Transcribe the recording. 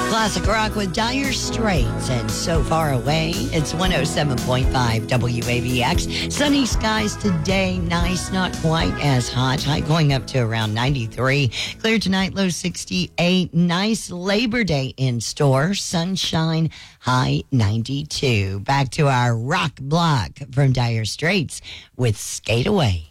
Classic rock with Dire Straits and So Far Away. It's 107.5 WAVX. Sunny skies today. Nice, not quite as hot. High going up to around 93. Clear tonight, low 68. Nice Labor Day in store. Sunshine, high 92. Back to our rock block from Dire Straits with Skate Away.